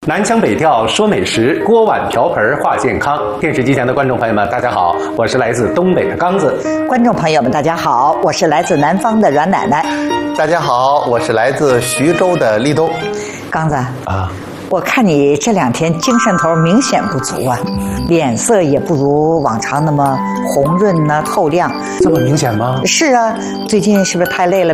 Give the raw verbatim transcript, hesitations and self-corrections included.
南腔北调说美食，锅碗瓢盆话健康。电视机前的观众朋友们，大家好，我是来自东北的刚子。 观众朋友们，大家好，我是来自南方的阮奶奶。 大家好，我是来自徐州的立冬。 刚子啊， 我看你这两天精神头明显不足啊，脸色也不如往常那么红润呢、透亮。 这么明显吗？ 是啊，最近是不是太累了？